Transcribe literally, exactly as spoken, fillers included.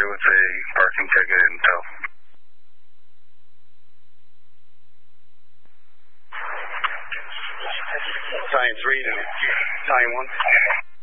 with a parking ticket in tow. Science three to Time one.